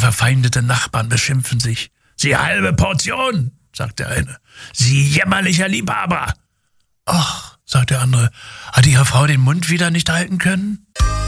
verfeindete Nachbarn beschimpfen sich. »Sie halbe Portion«, sagt der eine. »Sie jämmerlicher Liebhaber.« »Ach«, sagt der andere, »hat Ihre Frau den Mund wieder nicht halten können?«